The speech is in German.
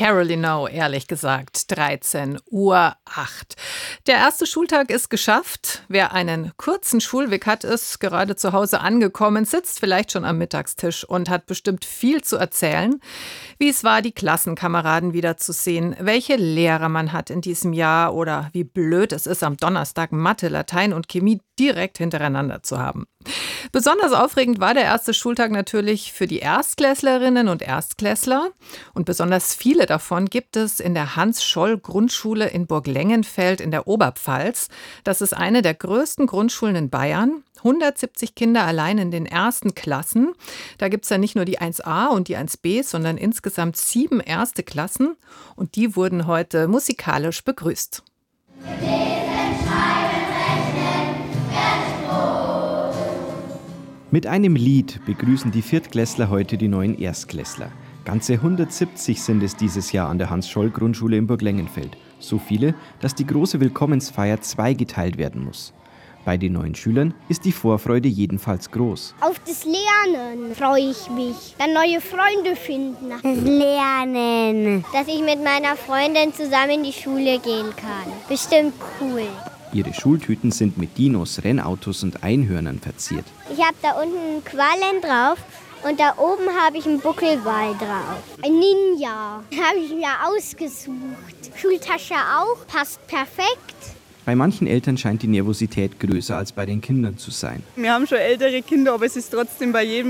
Carolino, ehrlich gesagt. 13:08 Uhr. Der erste Schultag ist geschafft. Wer einen kurzen Schulweg hat, ist gerade zu Hause angekommen, sitzt vielleicht schon am Mittagstisch und hat bestimmt viel zu erzählen. Wie es war, die Klassenkameraden wiederzusehen, welche Lehrer man hat in diesem Jahr oder wie blöd es ist, am Donnerstag Mathe, Latein und Chemie direkt hintereinander zu haben. Besonders aufregend war der erste Schultag natürlich für die Erstklässlerinnen und Erstklässler. Und besonders viele davon gibt es in der Hans-Scholl-Grundschule in Burglengenfeld in der Oberpfalz. Das ist eine der größten Grundschulen in Bayern. 170 Kinder allein in den ersten Klassen. Da gibt es ja nicht nur die 1a und die 1b, sondern insgesamt 7 erste Klassen. Und die wurden heute musikalisch begrüßt. Mit einem Lied begrüßen die Viertklässler heute die neuen Erstklässler. Ganze 170 sind es dieses Jahr an der Hans-Scholl-Grundschule in Burglengenfeld. So viele, dass die große Willkommensfeier zweigeteilt werden muss. Bei den neuen Schülern ist die Vorfreude jedenfalls groß. Auf das Lernen freue ich mich. Dann neue Freunde finden. Das Lernen. Dass ich mit meiner Freundin zusammen in die Schule gehen kann. Bestimmt cool. Ihre Schultüten sind mit Dinos, Rennautos und Einhörnern verziert. Ich habe da unten einen Quallen drauf und da oben habe ich einen Buckelwal drauf. Ein Ninja. Habe ich mir ausgesucht. Schultasche auch, passt perfekt. Bei manchen Eltern scheint die Nervosität größer als bei den Kindern zu sein. Wir haben schon ältere Kinder, aber es ist trotzdem bei jedem